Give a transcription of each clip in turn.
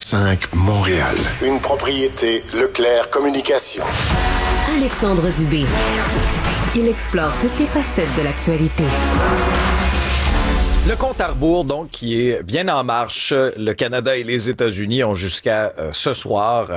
1015 Montréal. Une propriété Leclerc Communication. Alexandre Dubé. Il explore toutes les facettes de l'actualité. Le compte à rebours, donc, qui est bien en marche. Le Canada et les États-Unis ont jusqu'à ce soir,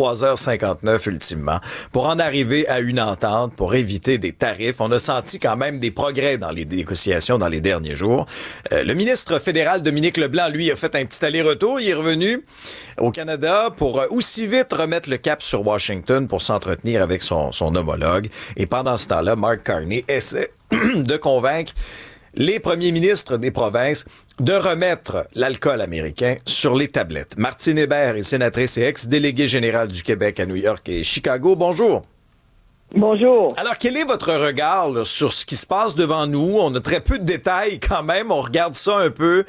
23h59 ultimement, pour en arriver à une entente, pour éviter des tarifs. On a senti quand même des progrès dans les négociations dans les derniers jours. Le ministre fédéral Dominique Leblanc, lui, a fait un petit aller-retour. Il est revenu au Canada pour aussi vite remettre le cap sur Washington pour s'entretenir avec son homologue. Et pendant ce temps-là, Mark Carney essaie de convaincre les premiers ministres des provinces de remettre l'alcool américain sur les tablettes. Martine Hébert est sénatrice et ex-déléguée générale du Québec à New York et Chicago. Bonjour. Bonjour. Alors, quel est votre regard là, sur ce qui se passe devant nous? On a très peu de détails quand même. On regarde ça un peu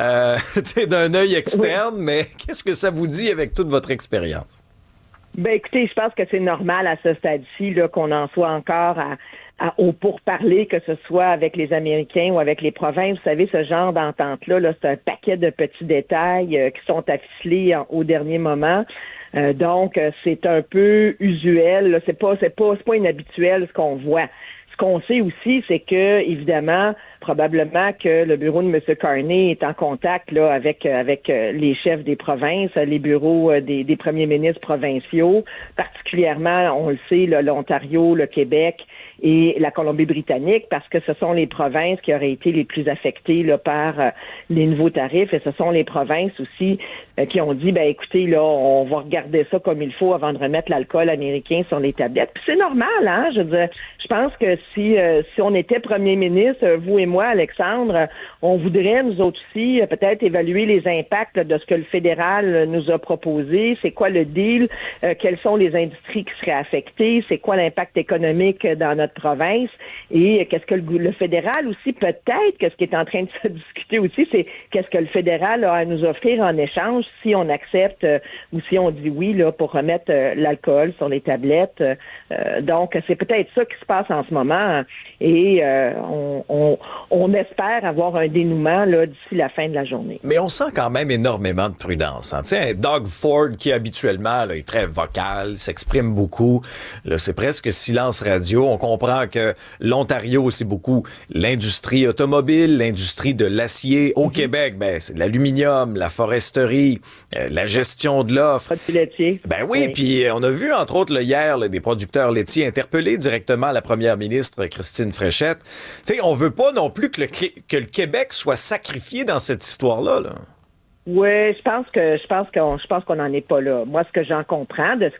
d'un œil externe, mais qu'est-ce que ça vous dit avec toute votre expérience? Ben écoutez, je pense que c'est normal à ce stade-ci là, qu'on en soit encore au pourparler, que ce soit avec les Américains ou avec les provinces. Vous savez, ce genre d'entente-là, là, c'est un paquet de petits détails qui sont afficelés au dernier moment. Donc, c'est un peu usuel. Là. C'est pas inhabituel ce qu'on voit. Ce qu'on sait aussi, c'est que, évidemment, probablement que le bureau de M. Carney est en contact là avec les chefs des provinces, les bureaux des premiers ministres provinciaux, particulièrement, on le sait, là, l'Ontario, le Québec et la Colombie-Britannique, parce que ce sont les provinces qui auraient été les plus affectées là, par les nouveaux tarifs, et ce sont les provinces aussi qui ont dit, ben écoutez, là, on va regarder ça comme il faut avant de remettre l'alcool américain sur les tablettes. Puis c'est normal, hein, je veux dire, je pense que si on était premier ministre, vous et moi, Alexandre, on voudrait, nous autres aussi, peut-être évaluer les impacts là, de ce que le fédéral nous a proposé, c'est quoi le deal, quelles sont les industries qui seraient affectées, c'est quoi l'impact économique dans notre province, et qu'est-ce que le fédéral aussi, peut-être que ce qui est en train de se discuter aussi, c'est qu'est-ce que le fédéral a à nous offrir en échange si on accepte ou si on dit oui là pour remettre l'alcool sur les tablettes. Donc, c'est peut-être ça qui se passe en ce moment, et on espère avoir un dénouement là d'ici la fin de la journée. Mais on sent quand même énormément de prudence. Hein? Tu sais, Doug Ford, qui habituellement là, est très vocal, s'exprime beaucoup, là, c'est presque silence radio. On comprend que l'Ontario, c'est beaucoup l'industrie automobile, l'industrie de l'acier. Au Québec, ben c'est l'aluminium, la foresterie, la gestion de l'offre. Produits laitiers. Ben oui, puis on a vu, entre autres, là, hier, là, des producteurs laitiers interpeller directement la première ministre Christine Fréchette. Tu sais, on veut pas non plus que le Québec soit sacrifié dans cette histoire-là, là. Oui, je pense qu'on n'en est pas là. Moi, ce que j'en comprends de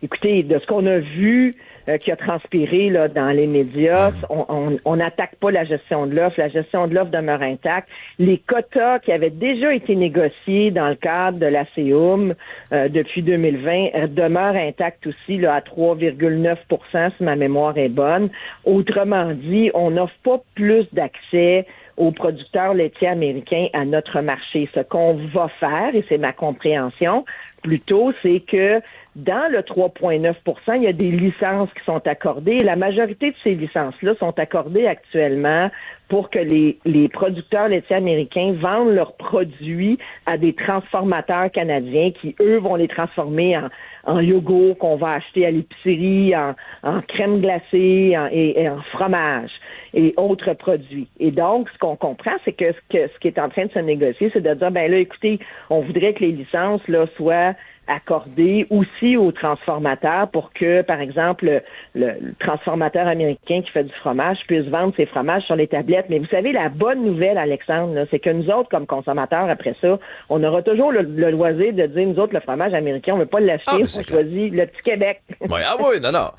ce qu'on a vu qui a transpiré là dans les médias, on n'attaque pas la gestion de l'offre. La gestion de l'offre demeure intacte. Les quotas qui avaient déjà été négociés dans le cadre de la CEUM depuis 2020 demeurent intacts aussi là à 3,9 % si ma mémoire est bonne. Autrement dit, on n'offre pas plus d'accès aux producteurs laitiers américains à notre marché. Ce qu'on va faire, et c'est ma compréhension, plutôt, c'est que dans le 3,9 %, il y a des licences qui sont accordées. La majorité de ces licences-là sont accordées actuellement pour que les producteurs laitiers américains vendent leurs produits à des transformateurs canadiens qui, eux, vont les transformer en yogourt qu'on va acheter à l'épicerie, en crème glacée et en fromage et autres produits. Et donc, ce qu'on comprend, c'est que ce qui est en train de se négocier, c'est de dire, ben là, écoutez, on voudrait que les licences là soient accordées aussi aux transformateurs pour que, par exemple, le transformateur américain qui fait du fromage puisse vendre ses fromages sur les tablettes. Mais vous savez, la bonne nouvelle, Alexandre, là, c'est que nous autres, comme consommateurs, après ça, on aura toujours le loisir de dire, nous autres, le fromage américain, on veut pas l'acheter, on choisit le petit Québec. Ouais, non.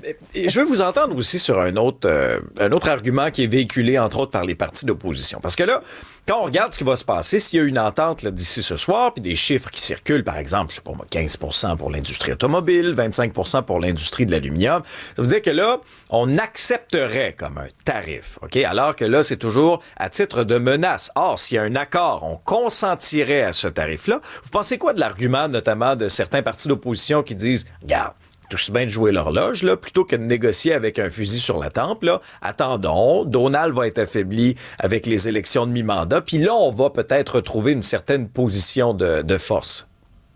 Je veux vous entendre aussi sur un autre argument qui est véhiculé, entre autres, par les partis d'opposition. Parce que là, quand on regarde ce qui va se passer, s'il y a une entente là, d'ici ce soir, puis des chiffres qui circulent, par exemple, je sais pas moi, 15 % pour l'industrie automobile, 25 % pour l'industrie de l'aluminium, ça veut dire que là, on accepterait comme un tarif, OK? Alors que là, c'est toujours à titre de menace. Or, s'il y a un accord, on consentirait à ce tarif-là. Vous pensez quoi de l'argument, notamment, de certains partis d'opposition qui disent, regarde, tout aussi bien de jouer l'horloge, là, plutôt que de négocier avec un fusil sur la tempe, là. Attendons, Donald va être affaibli avec les élections de mi-mandat, puis là, on va peut-être retrouver une certaine position de force.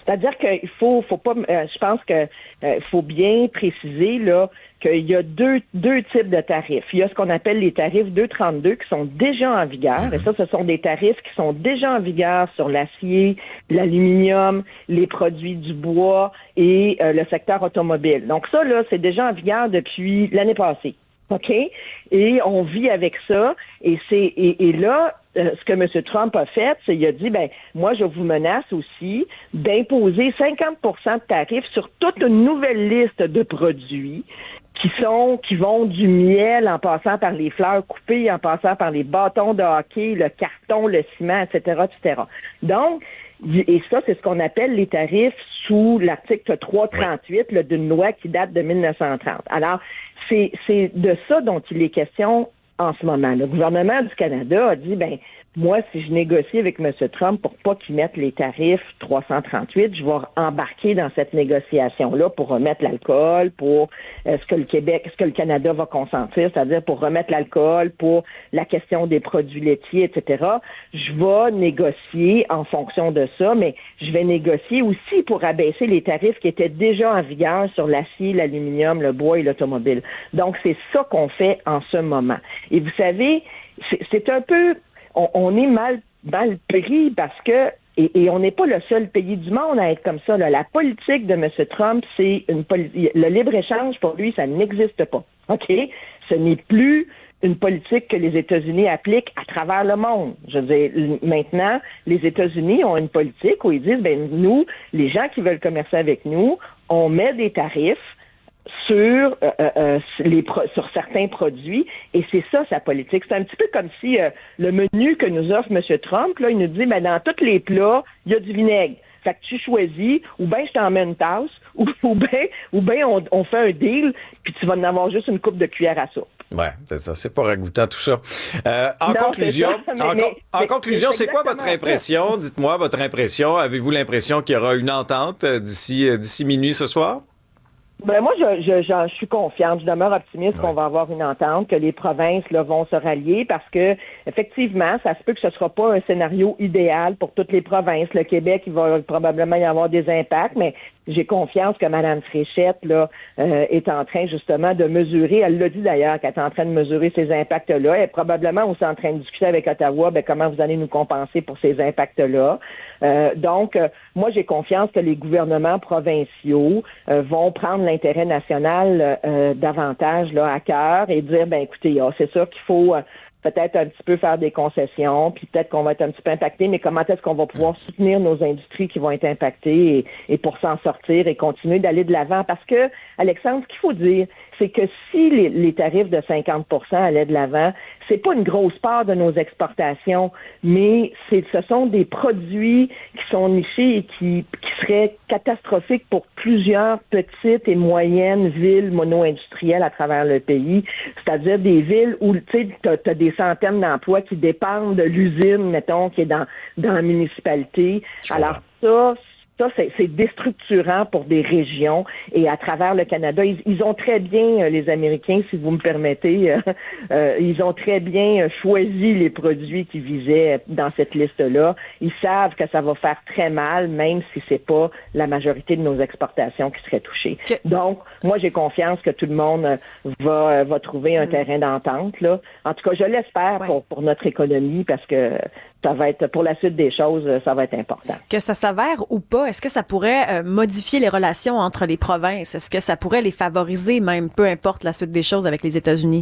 C'est-à-dire qu'il faut pas, je pense que faut bien préciser là qu'il y a deux types de tarifs. Il y a ce qu'on appelle les tarifs 232 qui sont déjà en vigueur. Et ça, ce sont des tarifs qui sont déjà en vigueur sur l'acier, l'aluminium, les produits du bois et le secteur automobile. Donc ça, là, c'est déjà en vigueur depuis l'année passée. OK? Et on vit avec ça. Et là, ce que M. Trump a fait, c'est qu'il a dit, moi, je vous menace aussi d'imposer 50 de tarifs sur toute une nouvelle liste de produits qui vont du miel en passant par les fleurs coupées, en passant par les bâtons de hockey, le carton, le ciment, etc., etc. Donc, et ça, c'est ce qu'on appelle les tarifs sous l'article 338 là, d'une loi qui date de 1930. Alors, c'est de ça dont il est question en ce moment. Le gouvernement du Canada a dit, moi, si je négocie avec M. Trump pour pas qu'il mette les tarifs 338, je vais embarquer dans cette négociation-là pour remettre l'alcool, pour ce que le Canada va consentir, c'est-à-dire pour remettre l'alcool, pour la question des produits laitiers, etc. Je vais négocier en fonction de ça, mais je vais négocier aussi pour abaisser les tarifs qui étaient déjà en vigueur sur l'acier, l'aluminium, le bois et l'automobile. Donc, c'est ça qu'on fait en ce moment. Et vous savez, c'est un peu... On est mal pris parce que, et on n'est pas le seul pays du monde à être comme ça, là. La politique de M. Trump, c'est le libre-échange, pour lui, ça n'existe pas. OK? Ce n'est plus une politique que les États-Unis appliquent à travers le monde. Je veux dire, maintenant, les États-Unis ont une politique où ils disent, nous, les gens qui veulent commercer avec nous, on met des tarifs sur certains produits, et c'est ça sa politique. C'est un petit peu comme si le menu que nous offre M. Trump, là, il nous dit, dans tous les plats, il y a du vinaigre. Fait que tu choisis, ou bien je t'en mets une tasse, ou bien on fait un deal, puis tu vas en avoir juste une coupe de cuillère à soupe. Ouais, c'est ça, c'est pas ragoûtant tout ça. En conclusion, c'est quoi votre impression? Dites-moi votre impression. Avez-vous l'impression qu'il y aura une entente d'ici minuit ce soir? Moi, je suis confiante, je demeure optimiste qu'on va avoir une entente, que les provinces là, vont se rallier parce que effectivement, ça se peut que ce sera pas un scénario idéal pour toutes les provinces. Le Québec, il va probablement y avoir des impacts, mais j'ai confiance que Mme Fréchette là est en train justement de mesurer, elle l'a dit d'ailleurs qu'elle est en train de mesurer ces impacts-là. Elle est probablement aussi en train de discuter avec Ottawa, comment vous allez nous compenser pour ces impacts-là. Donc, moi, j'ai confiance que les gouvernements provinciaux vont prendre l'intérêt national davantage là à cœur et dire, écoutez, c'est sûr qu'il faut peut-être un petit peu faire des concessions, puis peut-être qu'on va être un petit peu impacté, mais comment est-ce qu'on va pouvoir soutenir nos industries qui vont être impactées et pour s'en sortir et continuer d'aller de l'avant? Parce que, Alexandre, ce qu'il faut dire, c'est que si les tarifs de 50 allaient de l'avant, c'est pas une grosse part de nos exportations, mais ce sont des produits qui sont nichés et qui seraient catastrophiques pour plusieurs petites et moyennes villes mono-industrielles à travers le pays. C'est-à-dire des villes où, tu sais, t'as des centaines d'emplois qui dépendent de l'usine, mettons, qui est dans la municipalité. Alors ça, c'est déstructurant pour des régions et à travers le Canada. Ils ont très bien, les Américains, si vous me permettez, ils ont très bien choisi les produits qu'ils visaient dans cette liste-là. Ils savent que ça va faire très mal, même si c'est pas la majorité de nos exportations qui seraient touchées. Donc, moi, j'ai confiance que tout le monde va trouver un terrain d'entente, là. En tout cas, je l'espère pour notre économie parce que ça va être, pour la suite des choses, ça va être important. Que ça s'avère ou pas, est-ce que ça pourrait modifier les relations entre les provinces? Est-ce que ça pourrait les favoriser même, peu importe la suite des choses avec les États-Unis?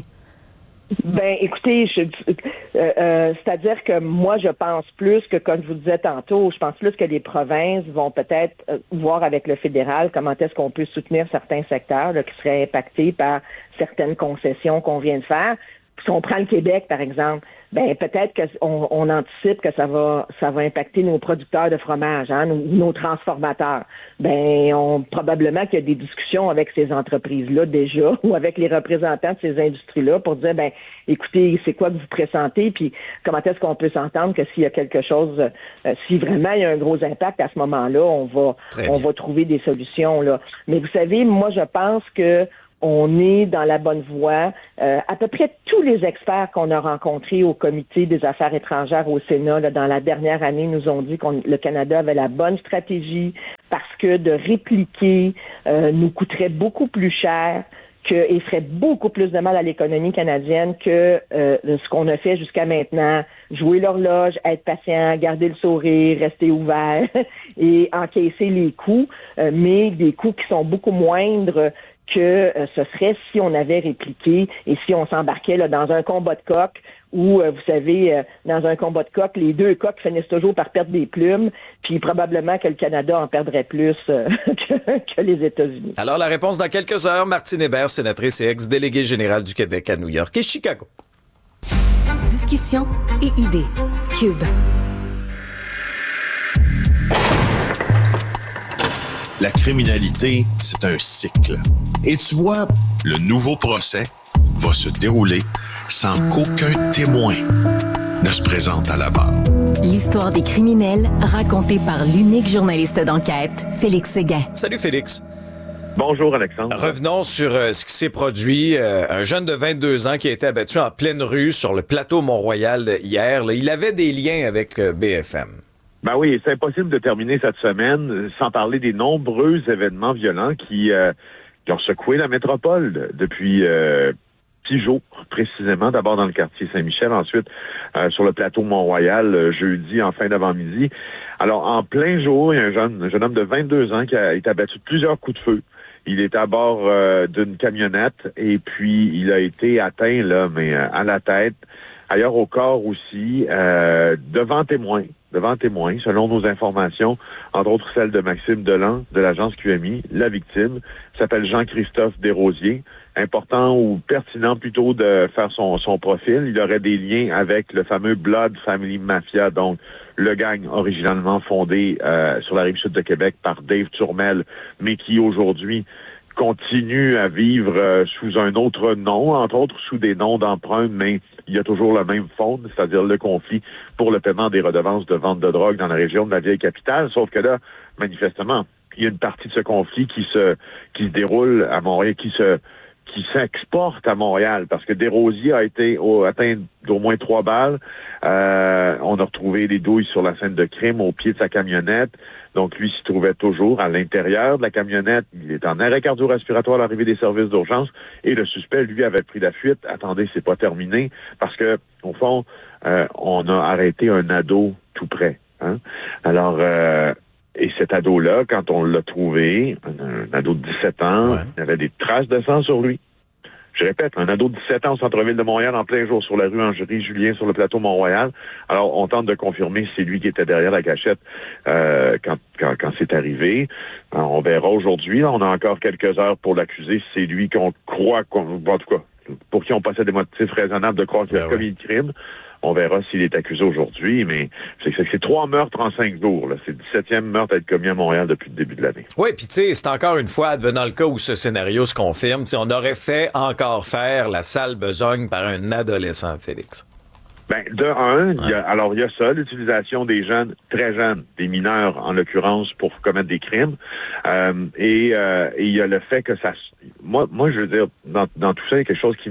Écoutez, c'est-à-dire que moi, je pense plus que, comme je vous disais tantôt, je pense plus que les provinces vont peut-être voir avec le fédéral comment est-ce qu'on peut soutenir certains secteurs là, qui seraient impactés par certaines concessions qu'on vient de faire. Si on prend le Québec, par exemple, peut-être qu'on anticipe que ça va impacter nos producteurs de fromage, nos transformateurs. Probablement qu'il y a des discussions avec ces entreprises-là déjà, ou avec les représentants de ces industries-là pour dire, écoutez, c'est quoi que vous pressentez, puis comment est-ce qu'on peut s'entendre que s'il y a quelque chose, si vraiment il y a un gros impact à ce moment-là, on va trouver des solutions, là. Mais vous savez, moi, je pense que on est dans la bonne voie. À peu près tous les experts qu'on a rencontrés au Comité des affaires étrangères au Sénat là, dans la dernière année nous ont dit que le Canada avait la bonne stratégie parce que de répliquer nous coûterait beaucoup plus cher et ferait beaucoup plus de mal à l'économie canadienne que ce qu'on a fait jusqu'à maintenant. Jouer l'horloge, être patient, garder le sourire, rester ouvert et encaisser les coûts, mais des coûts qui sont beaucoup moindres que ce serait si on avait répliqué et si on s'embarquait là, dans un combat de coq où, vous savez, dans un combat de coq, les deux coqs finissent toujours par perdre des plumes, puis probablement que le Canada en perdrait plus que les États-Unis. Alors, la réponse dans quelques heures. Martine Hébert, sénatrice et ex-déléguée générale du Québec à New York et Chicago. Discussion et idées. Cube. La criminalité, c'est un cycle. Et tu vois, le nouveau procès va se dérouler sans qu'aucun témoin ne se présente à la barre. L'histoire des criminels racontée par l'unique journaliste d'enquête, Félix Séguin. Salut Félix. Bonjour Alexandre. Revenons sur ce qui s'est produit. Un jeune de 22 ans qui a été abattu en pleine rue sur le plateau Mont-Royal hier. Là, il avait des liens avec BFM. Ben oui, c'est impossible de terminer cette semaine sans parler des nombreux événements violents qui ont secoué la métropole depuis Pigeot, précisément. D'abord dans le quartier Saint-Michel, ensuite sur le plateau Mont-Royal, jeudi en fin d'avant-midi. Alors, en plein jour, il y a un jeune homme de 22 ans qui a été abattu de plusieurs coups de feu. Il était à bord d'une camionnette et puis il a été atteint, là, mais à la tête, ailleurs au corps aussi, devant témoins, selon nos informations, entre autres celle de Maxime Delan, de l'agence QMI, la victime, s'appelle Jean-Christophe Desrosiers. Important ou pertinent plutôt de faire son profil. Il aurait des liens avec le fameux Blood Family Mafia, donc le gang originalement fondé sur la rive sud de Québec par Dave Turmel, mais qui aujourd'hui continue à vivre sous un autre nom, entre autres sous des noms d'emprunt, mais il y a toujours le même fond, c'est-à-dire le conflit pour le paiement des redevances de vente de drogue dans la région de la vieille capitale. Sauf que là, manifestement, il y a une partie de ce conflit qui se déroule à Montréal, qui s'exporte à Montréal, parce que Desrosiers a été atteint d'au moins 3 balles. On a retrouvé des douilles sur la scène de crime au pied de sa camionnette. Donc, lui s'y trouvait toujours à l'intérieur de la camionnette. Il est en arrêt cardio-respiratoire à l'arrivée des services d'urgence. Et le suspect, lui, avait pris la fuite. Attendez, c'est pas terminé. Parce que, au fond, on a arrêté un ado tout près. Hein? Alors, et cet ado-là, quand on l'a trouvé, un ado de 17 ans, il avait des traces de sang sur lui. Je répète, un ado de 17 ans au centre-ville de Montréal, en plein jour, sur la rue Angerie-Julien, sur le plateau Mont-Royal. Alors, on tente de confirmer si c'est lui qui était derrière la cachette quand c'est arrivé. Alors, on verra aujourd'hui. On a encore quelques heures pour l'accuser. C'est lui qu'on croit, en tout cas, pour qui on possède des motifs raisonnables de croire qu'il a commis le crime. On verra s'il est accusé aujourd'hui, mais c'est 3 meurtres en 5 jours. Là. C'est le 17e meurtre à être commis à Montréal depuis le début de l'année. Oui, puis tu sais, c'est encore une fois, advenant le cas où ce scénario se confirme, on aurait fait encore faire la sale besogne par un adolescent, Félix. Ben, de un, il y a ça, l'utilisation des jeunes, très jeunes, des mineurs en l'occurrence, pour commettre des crimes. Et il y a le fait que ça... Moi, je veux dire, dans tout ça, il y a quelque chose qui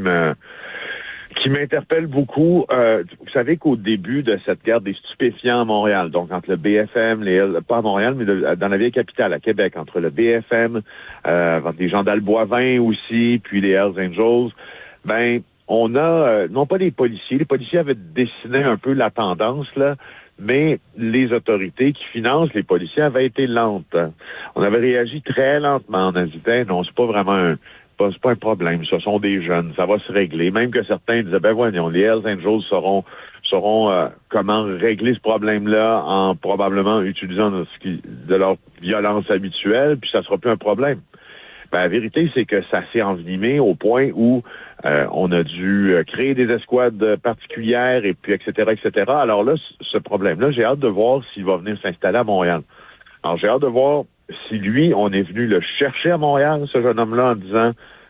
m'interpelle beaucoup. Vous savez qu'au début de cette guerre des stupéfiants à Montréal, donc entre le BFM, pas à Montréal, mais dans la vieille capitale, à Québec, entre le BFM, entre les gens d'Albois-Vin aussi, puis les Hells Angels, ben, on a, non pas les policiers avaient dessiné un peu la tendance, là, mais les autorités qui financent les policiers avaient été lentes. On avait réagi très lentement. On a dit, non, c'est pas vraiment c'est pas un problème, ce sont des jeunes, ça va se régler. Même que certains disaient, ben voyons, les Hells Angels sauront comment régler ce problème-là en probablement utilisant de leur violence habituelle, puis ça sera plus un problème. Ben, la vérité, c'est que ça s'est envenimé au point où on a dû créer des escouades particulières, et puis etc., etc. Alors là, ce problème-là, j'ai hâte de voir s'il va venir s'installer à Montréal. Alors, j'ai hâte de voir si lui, on est venu le chercher à Montréal, ce jeune homme-là, en disant,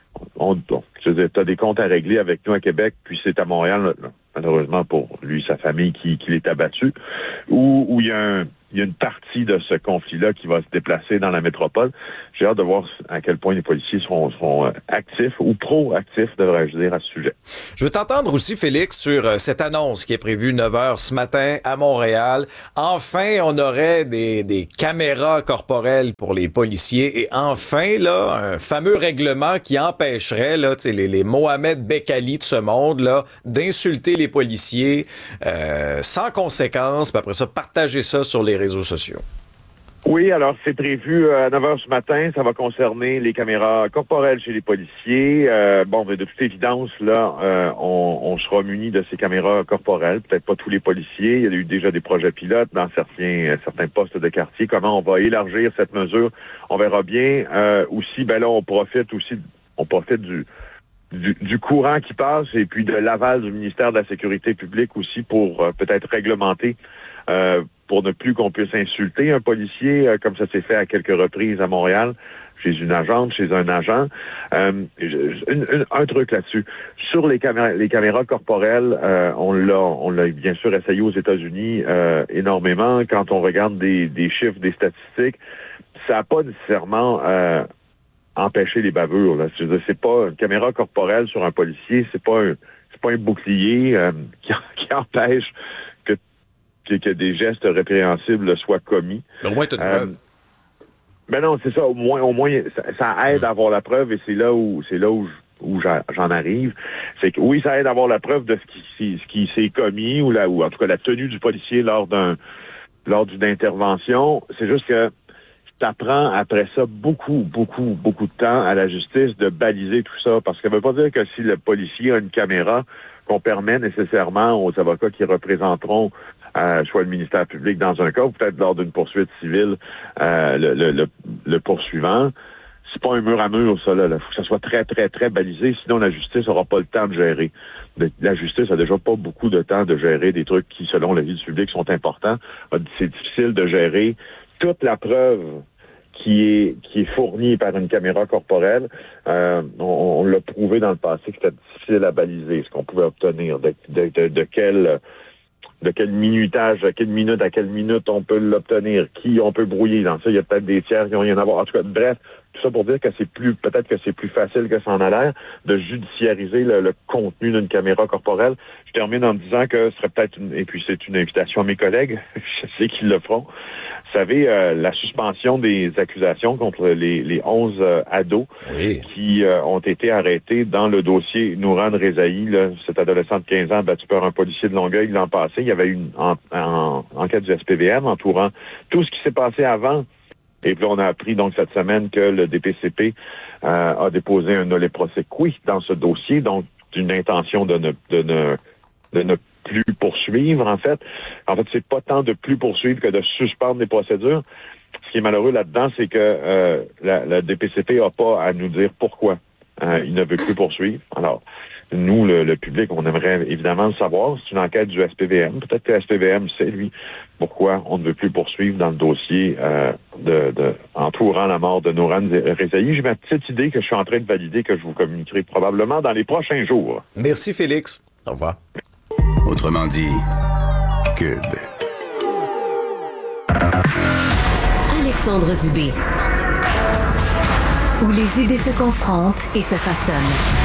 je veux dire, t'as des comptes à régler avec nous à Québec, puis c'est à Montréal, malheureusement pour lui, sa famille, qui l'est abattu, ou il y a il y a une partie de ce conflit-là qui va se déplacer dans la métropole. J'ai hâte de voir à quel point les policiers seront actifs ou proactifs, devrais-je dire, à ce sujet. Je veux t'entendre aussi, Félix, sur cette annonce qui est prévue 9h ce matin à Montréal. Enfin, on aurait des caméras corporelles pour les policiers et enfin, là, un fameux règlement qui empêcherait là, les Mohamed Bekali de ce monde là, d'insulter les policiers sans conséquence, puis après ça, partager ça sur les réseaux sociaux. Oui, alors c'est prévu à 9h ce matin. Ça va concerner les caméras corporelles chez les policiers. Mais de toute évidence, là, on sera muni de ces caméras corporelles. Peut-être pas tous les policiers. Il y a eu déjà des projets pilotes dans certains postes de quartier. Comment on va élargir cette mesure? On verra bien. Aussi, là, on profite du courant qui passe et puis de l'aval du ministère de la Sécurité publique aussi pour peut-être réglementer pour ne plus qu'on puisse insulter un policier, comme ça s'est fait à quelques reprises à Montréal, chez une agente, chez un agent. Un truc là-dessus. Sur les caméras corporelles, on l'a bien sûr essayé aux États-Unis énormément. Quand on regarde des chiffres, des statistiques, ça n'a pas nécessairement empêché les bavures. Là. C'est pas une caméra corporelle sur un policier, c'est pas un bouclier qui empêche que des gestes répréhensibles soient commis. Mais au moins, t'as une preuve. Ben non, c'est ça. Au moins, ça aide à avoir la preuve et c'est là où j'en arrive. C'est que oui, ça aide à avoir la preuve de ce qui s'est commis ou en tout cas la tenue du policier lors d'une intervention. C'est juste que ça prend après ça beaucoup de temps à la justice de baliser tout ça. Parce que ça veut pas dire que si le policier a une caméra, qu'on permet nécessairement aux avocats qui représenteront soit le ministère public dans un cas, ou peut-être lors d'une poursuite civile, le poursuivant. C'est pas un mur à mur, ça, là. Faut que ça soit très, très, très balisé, sinon la justice aura pas le temps de gérer. La justice a déjà pas beaucoup de temps de gérer des trucs qui, selon la vie du public, sont importants. C'est difficile de gérer toute la preuve qui est fournie par une caméra corporelle. On l'a prouvé dans le passé que c'était difficile à baliser, ce qu'on pouvait obtenir, de quel minutage, à quelle minute on peut l'obtenir, qui on peut brouiller. Dans ça, il y a peut-être des tiers qui n'ont rien à voir. En tout cas, bref, tout ça pour dire que peut-être que c'est plus facile que ça en a l'air de judiciariser le contenu d'une caméra corporelle. Je termine en me disant que ce serait peut-être et puis c'est une invitation à mes collègues, je sais qu'ils le feront. Vous savez, la suspension des accusations contre les 11 ados qui ont été arrêtés dans le dossier Nouran Rezaï, cet adolescent de 15 ans battu par un policier de Longueuil l'an passé. Il y avait une enquête du SPVM entourant tout ce qui s'est passé avant. Et puis on a appris donc cette semaine que le DPCP a déposé un nolle prosequi dans ce dossier, donc d'une intention de ne plus poursuivre, en fait. En fait, c'est pas tant de plus poursuivre que de suspendre les procédures. Ce qui est malheureux là-dedans, c'est que la DPCP n'a pas à nous dire pourquoi il ne veut plus poursuivre. Alors, nous, le public, on aimerait évidemment le savoir. C'est une enquête du SPVM. Peut-être que le SPVM sait, lui, pourquoi on ne veut plus poursuivre dans le dossier entourant la mort de Nouran Rezaï. J'ai ma petite idée que je suis en train de valider, que je vous communiquerai probablement dans les prochains jours. Merci, Félix. Au revoir. Autrement dit, Cube. Alexandre Dubé. Où les idées se confrontent et se façonnent.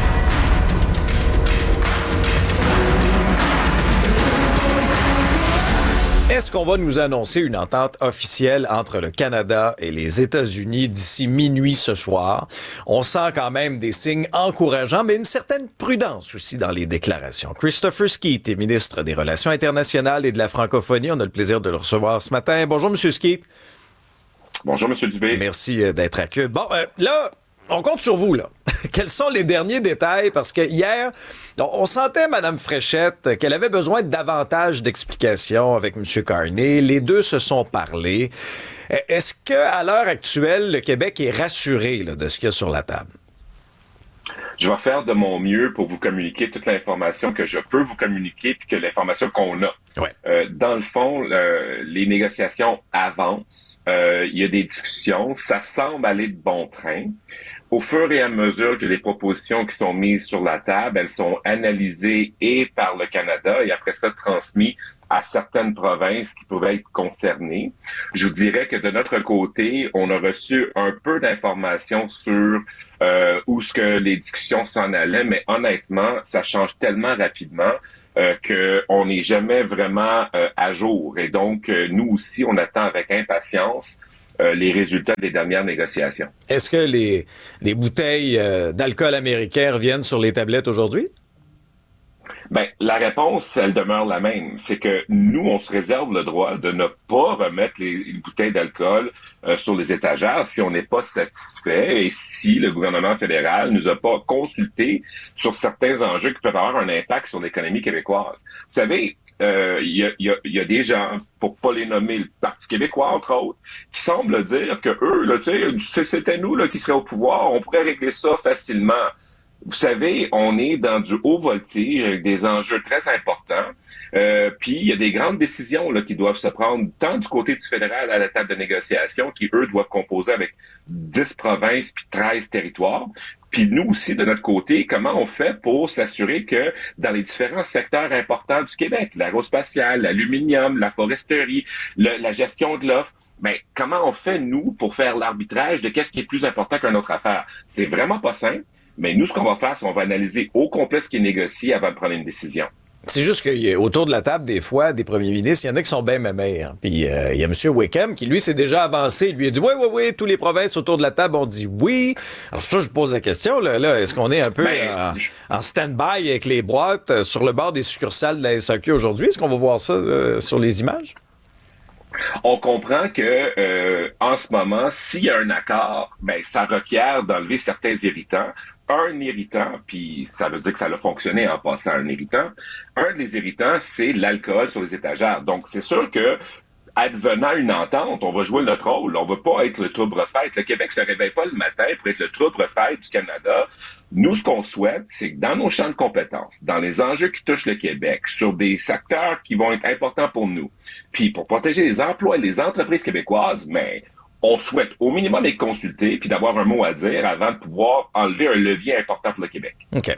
Est-ce qu'on va nous annoncer une entente officielle entre le Canada et les États-Unis d'ici minuit ce soir? On sent quand même des signes encourageants, mais une certaine prudence aussi dans les déclarations. Christopher Skeet est ministre des Relations internationales et de la francophonie. On a le plaisir de le recevoir ce matin. Bonjour, M. Skeet. Bonjour, M. Dubé. Merci d'être à Cube. Bon, là, on compte sur vous, là. Quels sont les derniers détails? Parce que hier, on sentait, Mme Fréchette, qu'elle avait besoin de davantage d'explications avec M. Carney. Les deux se sont parlé. Est-ce qu'à l'heure actuelle, le Québec est rassuré là, de ce qu'il y a sur la table? Je vais faire de mon mieux pour vous communiquer toute l'information que je peux vous communiquer puis que l'information qu'on a. Ouais. Dans le fond, les négociations avancent. Il y a des discussions. Ça semble aller de bon train. Au fur et à mesure que les propositions qui sont mises sur la table, elles sont analysées et par le Canada et après ça transmises à certaines provinces qui pouvaient être concernées. Je vous dirais que de notre côté, on a reçu un peu d'informations sur où ce que les discussions s'en allaient, mais honnêtement, ça change tellement rapidement qu'on n'est jamais vraiment à jour. Et donc, nous aussi, on attend avec impatience les résultats des dernières négociations. Est-ce que les bouteilles d'alcool américain reviennent sur les tablettes aujourd'hui? Ben, la réponse, elle demeure la même. C'est que nous, on se réserve le droit de ne pas remettre les bouteilles d'alcool sur les étagères si on n'est pas satisfait et si le gouvernement fédéral nous a pas consulté sur certains enjeux qui peuvent avoir un impact sur l'économie québécoise. Vous savez, il y a des gens, pour pas les nommer, le Parti québécois, entre autres, qui semblent dire que eux, là, tu sais, c'était nous là, qui seraient au pouvoir, on pourrait régler ça facilement. Vous savez, on est dans du haut voltige avec des enjeux très importants. Puis il y a des grandes décisions là, qui doivent se prendre tant du côté du fédéral à la table de négociation, qui, eux, doivent composer avec 10 provinces puis 13 territoires. Puis nous aussi, de notre côté, comment on fait pour s'assurer que dans les différents secteurs importants du Québec, l'aérospatial, l'aluminium, la foresterie, la gestion de l'offre, ben, comment on fait, nous, pour faire l'arbitrage de qu'est-ce qui est plus important qu'une autre affaire? C'est vraiment pas simple. Mais nous, ce qu'on va faire, c'est qu'on va analyser au complet ce qui est négocié avant de prendre une décision. C'est juste qu'autour de la table, des fois, des premiers ministres, il y en a qui sont bien mémères. Puis il y a M. Wickham qui, lui, s'est déjà avancé. Il lui a dit, oui, tous les provinces autour de la table ont dit oui. Alors ça, je pose la question, là est-ce qu'on est un peu en stand-by avec les boîtes sur le bord des succursales de la SAQ aujourd'hui? Est-ce qu'on va voir ça sur les images? On comprend que en ce moment, s'il y a un accord, ben ça requiert d'enlever certains irritants. Un irritant, puis ça veut dire que ça a fonctionné en passant à un irritant. Un des irritants, c'est l'alcool sur les étagères. Donc, c'est sûr que, advenant une entente, on va jouer notre rôle. On va pas être le trouble-fête. Le Québec se réveille pas le matin pour être le trouble-fête du Canada. Nous, ce qu'on souhaite, c'est que dans nos champs de compétences, dans les enjeux qui touchent le Québec, sur des secteurs qui vont être importants pour nous, puis pour protéger les emplois et les entreprises québécoises, mais on souhaite au minimum les consulter puis d'avoir un mot à dire avant de pouvoir enlever un levier important pour le Québec. OK.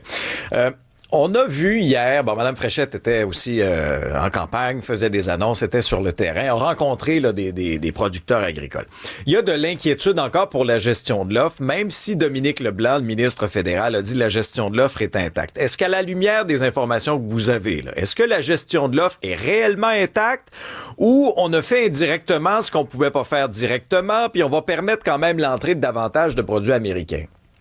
On a vu hier, Mme Fréchette était aussi en campagne, faisait des annonces, était sur le terrain, a rencontré là, des producteurs agricoles. Il y a de l'inquiétude encore pour la gestion de l'offre, même si Dominique Leblanc, le ministre fédéral, a dit que la gestion de l'offre est intacte. Est-ce qu'à la lumière des informations que vous avez, là, est-ce que la gestion de l'offre est réellement intacte ou on a fait indirectement ce qu'on pouvait pas faire directement, puis on va permettre quand même l'entrée de davantage de produits américains?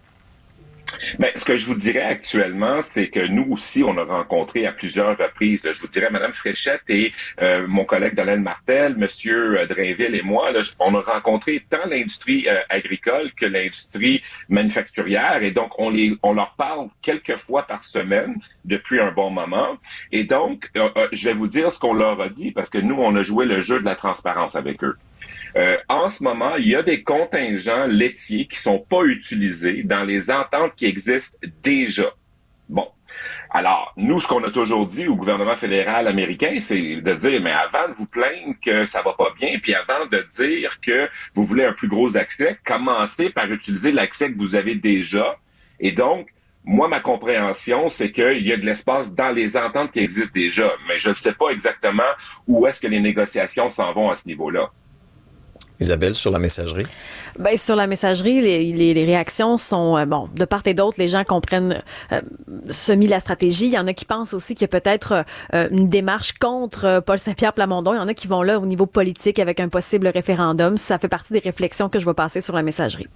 Ben, ce que je vous dirais actuellement, c'est que nous aussi, on a rencontré à plusieurs reprises, je vous dirais, Mme Fréchette et mon collègue Dolène Martel, M. Drainville et moi, là, on a rencontré tant l'industrie agricole que l'industrie manufacturière et donc on leur parle quelques fois par semaine depuis un bon moment. Et donc, je vais vous dire ce qu'on leur a dit parce que nous, on a joué le jeu de la transparence avec eux. En ce moment, il y a des contingents laitiers qui sont pas utilisés dans les ententes qui existent déjà. Bon. Alors, nous, ce qu'on a toujours dit au gouvernement fédéral américain, c'est de dire, mais avant de vous plaindre que ça va pas bien, puis avant de dire que vous voulez un plus gros accès, commencez par utiliser l'accès que vous avez déjà. Et donc, moi, ma compréhension, c'est qu'il y a de l'espace dans les ententes qui existent déjà, mais je ne sais pas exactement où est-ce que les négociations s'en vont à ce niveau-là. Isabelle, sur la messagerie? Ben, sur la messagerie, les réactions sont, de part et d'autre, les gens comprennent semi la stratégie. Il y en a qui pensent aussi qu'il y a peut-être une démarche contre Paul Saint-Pierre Plamondon. Il y en a qui vont là au niveau politique avec un possible référendum. Ça fait partie des réflexions que je vais passer sur la messagerie.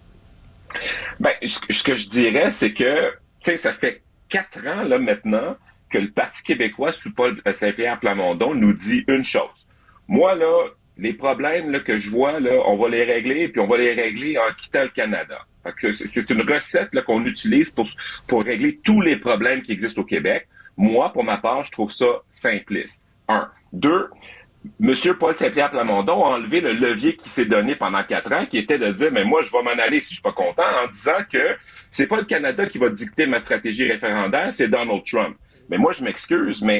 Ben, ce que je dirais, c'est que, tu sais, ça fait 4 ans, là, maintenant, que le Parti québécois, sous Paul Saint-Pierre Plamondon, nous dit une chose. Moi, là, les problèmes là, que je vois, là, on va les régler, puis on va les régler en quittant le Canada. Fait que c'est une recette là, qu'on utilise pour régler tous les problèmes qui existent au Québec. Moi, pour ma part, je trouve ça simpliste. 1. 2. Monsieur Paul Saint-Pierre Plamondon a enlevé le levier qui s'est donné pendant 4 ans, qui était de dire, mais moi, je vais m'en aller si je suis pas content, en disant que c'est pas le Canada qui va dicter ma stratégie référendaire, c'est Donald Trump. Mais moi, je m'excuse, mais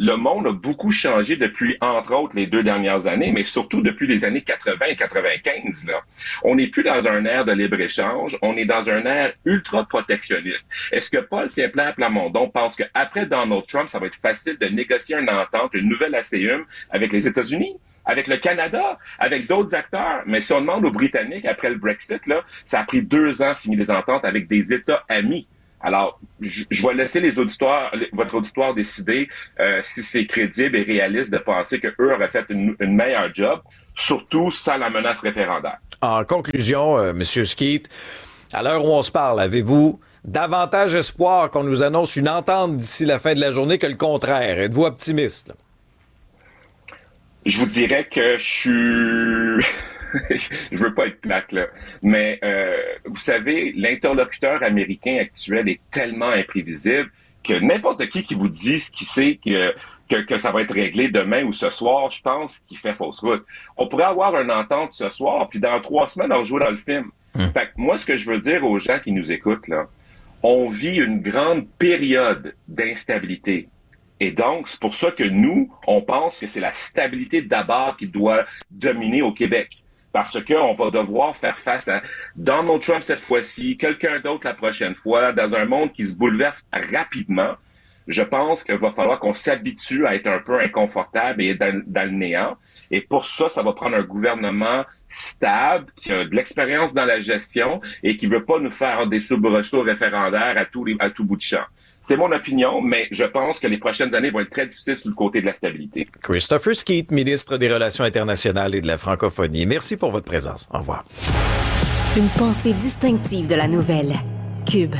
le monde a beaucoup changé depuis, entre autres, les 2 dernières années, mais surtout depuis les années 80 et 95, là. On n'est plus dans un ère de libre-échange, on est dans un ère ultra-protectionniste. Est-ce que Paul Saint-Pierre Plamondon pense qu'après Donald Trump, ça va être facile de négocier une entente, une nouvelle ACUM avec les États-Unis? Avec le Canada, avec d'autres acteurs. Mais si on demande aux Britanniques, après le Brexit, là, ça a pris 2 ans signer des ententes avec des États amis. Alors, je vais laisser votre auditoire décider si c'est crédible et réaliste de penser qu'eux auraient fait une meilleure job, surtout sans la menace référendaire. En conclusion, M. Skeet, à l'heure où on se parle, avez-vous davantage espoir qu'on nous annonce une entente d'ici la fin de la journée que le contraire? Êtes-vous optimiste, là? Je vous dirais que je veux pas être plate, là, mais vous savez, l'interlocuteur américain actuel est tellement imprévisible que n'importe qui vous dit ce qu'il sait que ça va être réglé demain ou ce soir, je pense qu'il fait fausse route. On pourrait avoir une entente ce soir, puis dans 3 semaines, on joue dans le film. Fait que moi, ce que je veux dire aux gens qui nous écoutent, là, on vit une grande période d'instabilité. Et donc, c'est pour ça que nous, on pense que c'est la stabilité d'abord qui doit dominer au Québec. Parce qu'on va devoir faire face à Donald Trump cette fois-ci, quelqu'un d'autre la prochaine fois, dans un monde qui se bouleverse rapidement. Je pense qu'il va falloir qu'on s'habitue à être un peu inconfortable et dans le néant. Et pour ça, ça va prendre un gouvernement stable, qui a de l'expérience dans la gestion et qui veut pas nous faire des soubresauts référendaires à tout bout de champ. C'est mon opinion, mais je pense que les prochaines années vont être très difficiles sur le côté de la stabilité. Christopher Skeet, ministre des Relations internationales et de la francophonie. Merci pour votre présence. Au revoir. Une pensée distinctive de la nouvelle. Cube.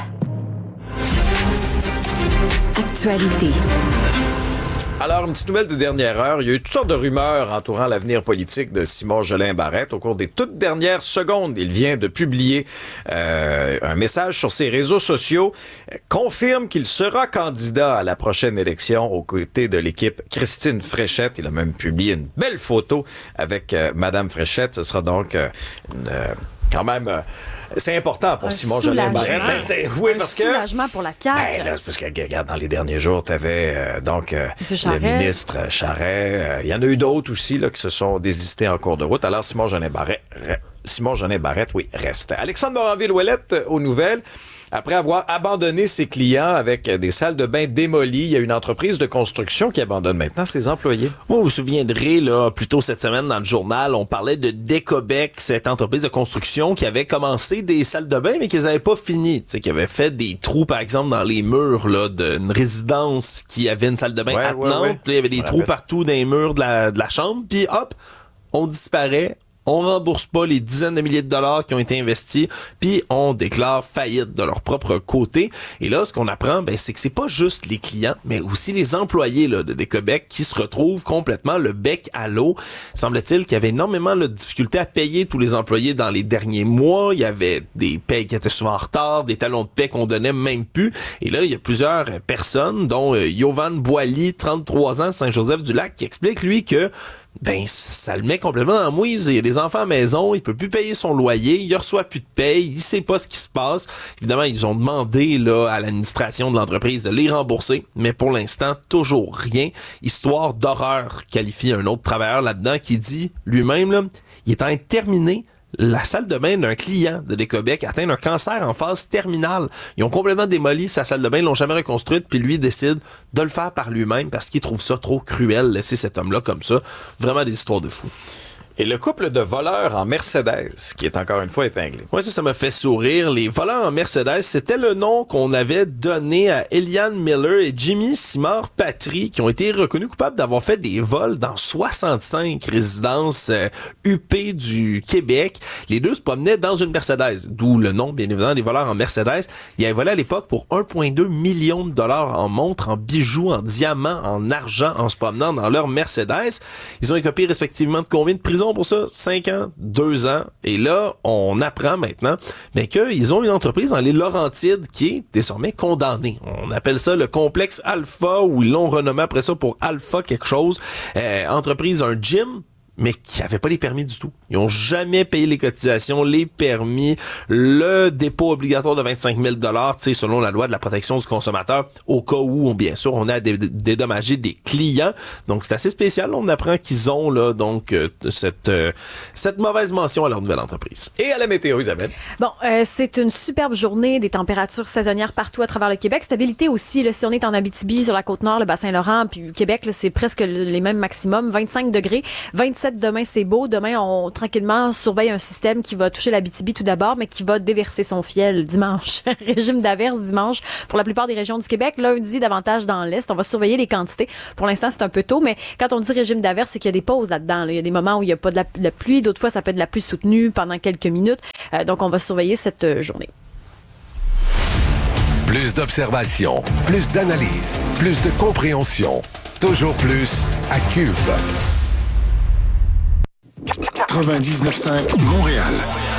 Actualité. Alors, une petite nouvelle de dernière heure. Il y a eu toutes sortes de rumeurs entourant l'avenir politique de Simon Jolin Barrette. Au cours des toutes dernières secondes, il vient de publier un message sur ses réseaux sociaux, confirme qu'il sera candidat à la prochaine élection aux côtés de l'équipe Christine Fréchette. Il a même publié une belle photo avec Madame Fréchette. Ce sera donc quand même... c'est important pour Simon Jolin Barrette. Oui, parce que soulagement pour la CAQ. Là, c'est parce que, regarde, dans les derniers jours, t'avais le ministre Charest. Il y en a eu d'autres aussi là, qui se sont désistés en cours de route. Alors, Simon Jolin Barrette, oui, reste. Alexandre Moranville-Ouellette, aux nouvelles. Après avoir abandonné ses clients avec des salles de bain démolies, il y a une entreprise de construction qui abandonne maintenant ses employés. Vous vous souviendrez, là, plus tôt cette semaine dans le journal, on parlait de Décobec, cette entreprise de construction qui avait commencé des salles de bain, mais qu'ils n'avaient pas fini. Tu sais, qui avait fait des trous, par exemple, dans les murs là d'une résidence qui avait une salle de bain attenante. Ouais. Puis il y avait des trous partout dans les murs de la chambre. Puis hop, on disparaît. On rembourse pas les dizaines de milliers de dollars qui ont été investis, puis on déclare faillite de leur propre côté. Et là, ce qu'on apprend, c'est que c'est pas juste les clients, mais aussi les employés là, de Décobec qui se retrouvent complètement le bec à l'eau. Semble-t-il qu'il y avait énormément de difficultés à payer tous les employés dans les derniers mois. Il y avait des payes qui étaient souvent en retard, des talons de paie qu'on donnait même plus. Et là, il y a plusieurs personnes, dont Yovan Boily, 33 ans, de Saint-Joseph-du-Lac, qui explique, lui, que ça le met complètement en mouise. Il y a des enfants à la maison, il peut plus payer son loyer, il reçoit plus de paye, il sait pas ce qui se passe. Évidemment, ils ont demandé là à l'administration de l'entreprise de les rembourser, mais pour l'instant, toujours rien. Histoire d'horreur, qualifie un autre travailleur là-dedans qui dit lui-même, là, il est en train de terminer la salle de bain d'un client de Décobec atteint d'un cancer en phase terminale. Ils ont complètement démoli sa salle de bain, ils l'ont jamais reconstruite, puis lui décide de le faire par lui-même parce qu'il trouve ça trop cruel, laisser cet homme-là comme ça. Vraiment des histoires de fous. Et le couple de voleurs en Mercedes, qui est encore une fois épinglé. Ouais, ça m'a fait sourire. Les voleurs en Mercedes, c'était le nom qu'on avait donné à Eliane Miller et Jimmy Simard-Patry, qui ont été reconnus coupables d'avoir fait des vols dans 65 résidences huppées du Québec. Les deux se promenaient dans une Mercedes, d'où le nom, bien évidemment, des voleurs en Mercedes. Ils avaient volé à l'époque pour 1,2 million de dollars en montres, en bijoux, en diamants, en argent, en se promenant dans leur Mercedes. Ils ont écopé respectivement de combien de prisons pour ça? 5 ans, 2 ans. Et là, on apprend maintenant qu'ils ont une entreprise dans les Laurentides qui est désormais condamnée. On appelle ça le complexe Alpha, ou ils l'ont renommé après ça pour Alpha quelque chose. Entreprise, un gym, mais qui n'avaient pas les permis du tout. Ils ont jamais payé les cotisations, les permis, le dépôt obligatoire de 25 000 $, selon la loi de la protection du consommateur, au cas où, bien sûr, on a dédommagé des clients. Donc, c'est assez spécial. On apprend qu'ils ont là donc cette mauvaise mention à leur nouvelle entreprise. Et à la météo, Isabelle. Bon, c'est une superbe journée, des températures saisonnières partout à travers le Québec. Stabilité aussi, là, si on est en Abitibi, sur la Côte-Nord, le Bas-Saint-Laurent, puis Québec, là, c'est presque les mêmes maximums. 25 degrés, 27 demain, c'est beau. Demain, on tranquillement surveille un système qui va toucher l'Abitibi tout d'abord, mais qui va déverser son fiel dimanche. Régime d'averse dimanche pour la plupart des régions du Québec. Lundi, davantage dans l'Est. On va surveiller les quantités. Pour l'instant, c'est un peu tôt, mais quand on dit régime d'averse, c'est qu'il y a des pauses là-dedans. Là. Il y a des moments où il n'y a pas de la pluie. D'autres fois, ça peut être de la pluie soutenue pendant quelques minutes. Donc, on va surveiller cette journée. Plus d'observation, plus d'analyse, plus de compréhension. Toujours plus à Cube. 99.5 Montréal.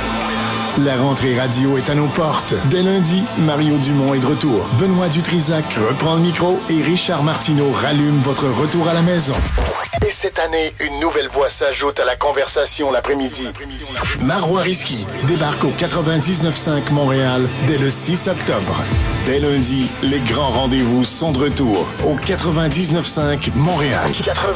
La rentrée radio est à nos portes. Dès lundi, Mario Dumont est de retour. Benoît Dutrisac reprend le micro et Richard Martineau rallume votre retour à la maison. Et cette année, une nouvelle voix s'ajoute à la conversation l'après-midi. Marois Risky débarque au 99.5 Montréal dès le 6 octobre. Dès lundi, les grands rendez-vous sont de retour au 99.5 Montréal.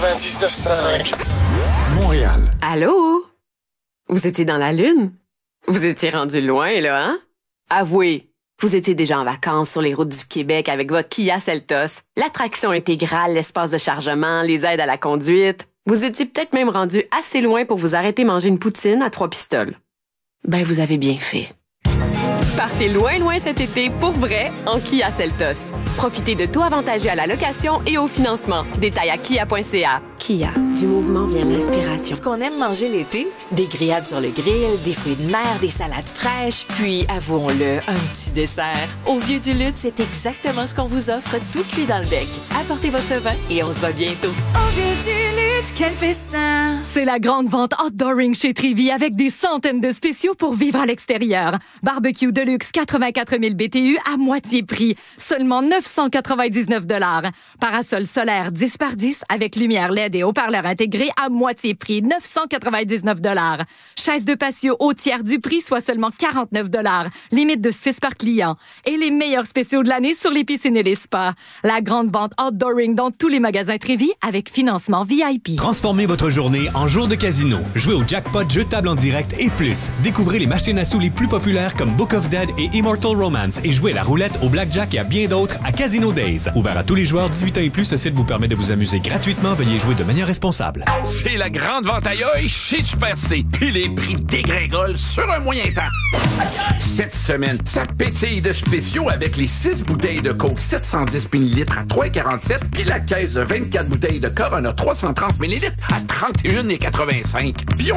99.5 Montréal. Allô? Vous étiez dans la Lune? Vous étiez rendu loin, là, hein? Avouez, vous étiez déjà en vacances sur les routes du Québec avec votre Kia Seltos, l'attraction intégrale, l'espace de chargement, les aides à la conduite. Vous étiez peut-être même rendu assez loin pour vous arrêter manger une poutine à 3 pistoles. Ben, vous avez bien fait. Partez loin, loin cet été, pour vrai, en Kia Seltos. Profitez de taux avantageux à la location et au financement. Détails à kia.ca. Kia, du mouvement vient l'inspiration. Ce qu'on aime manger l'été, des grillades sur le grill, des fruits de mer, des salades fraîches, puis, avouons-le, un petit dessert. Au Vieux du Lutte, c'est exactement ce qu'on vous offre, tout cuit dans le bec. Apportez votre vin et on se voit bientôt. Au Vieux du Lutte, quel festin! C'est la grande vente Outdooring chez Trévy avec des centaines de spéciaux pour vivre à l'extérieur. Barbecue Deluxe 84 000 BTU à moitié prix, seulement 999 $. Parasol solaire 10 par 10 avec lumière LED et haut-parleur intégré à moitié prix, 999 $. Chaise de patio au tiers du prix, soit seulement 49 $. Limite de 6 par client. Et les meilleurs spéciaux de l'année sur les piscines et les spas. La grande vente Outdooring dans tous les magasins Trévy avec financement VIP. Transformez votre journée en jour de casino. Jouez au jackpot, jeux de table en direct et plus. Découvrez les machines à sous les plus populaires comme Book of Dead et Immortal Romance et jouez la roulette, au blackjack et à bien d'autres à Casino Days. Ouvert à tous les joueurs 18 ans et plus, ce site vous permet de vous amuser gratuitement. Veuillez jouer de manière responsable. C'est la grande vente à l'œil chez Super C. Puis les prix dégringolent sur un moyen temps. Cette semaine, ça pétille de spéciaux avec les 6 bouteilles de Coke 710 ml à 3,47 puis la caisse de 24 bouteilles de Corona 330 ml à 31,85. Puis on